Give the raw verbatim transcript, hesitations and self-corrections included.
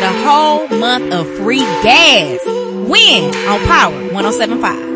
get a whole month of free gas. Win on Power one oh seven point five.